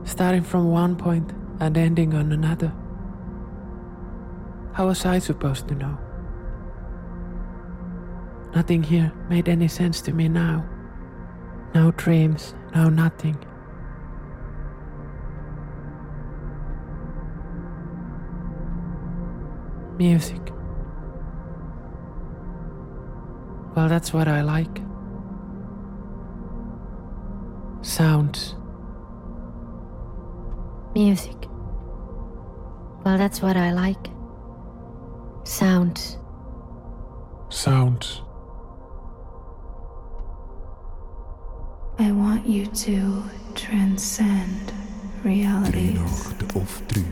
starting from one point and ending on another. How was I supposed to know? Nothing here made any sense to me now. No dreams, no nothing. Music. Well, that's what I like. Sounds. Music. Well, that's what I like. Sounds. Sounds. I want you to transcend realities. Nacht of